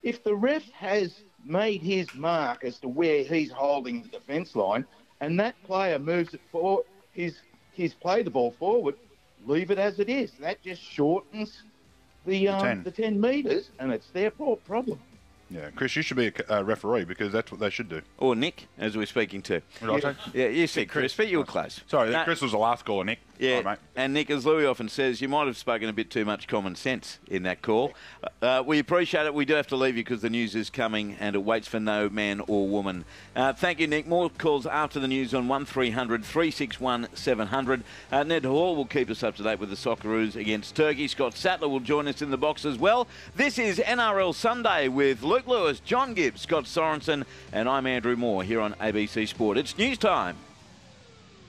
If the ref has made his mark as to where he's holding the defence line, and that player moves it forward, he's played the ball forward, leave it as it is. That just shortens the 10 metres, and it's their problem. Yeah, Chris, you should be a referee because that's what they should do. Or Nick, as we're speaking to. Yeah, you said Chris, but you were close. Sorry, Chris was the last caller, Nick. Yeah, Sorry, mate. And Nick, as Louis often says, you might have spoken a bit too much common sense in that call. We appreciate it. We do have to leave you because the news is coming and it waits for no man or woman. Thank you, Nick. More calls after the news on 1300 361 700. Ned Hall will keep us up to date with the Socceroos against Turkey. Scott Sattler will join us in the box as well. This is NRL Sunday with Luke Lewis, John Gibbs, Scott Sorensen, and I'm Andrew Moore here on ABC Sport. It's news time.